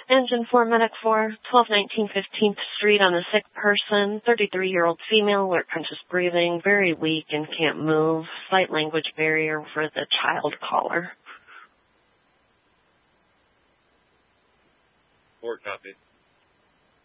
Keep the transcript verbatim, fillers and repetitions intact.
Engine four, Medic four, twelve nineteen fifteenth Street on a sick person, thirty-three-year-old female, alert conscious breathing, very weak and can't move, slight language barrier for the child caller. Four, copy.